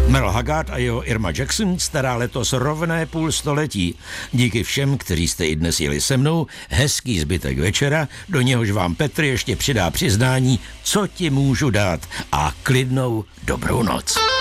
Merle Haggard a jeho Irma Jackson stará letos rovné půl století. Díky všem, kteří jste i dnes jeli se mnou, hezký zbytek večera, do něhož vám Petr ještě přidá přiznání, co ti můžu dát, a klidnou dobrou noc.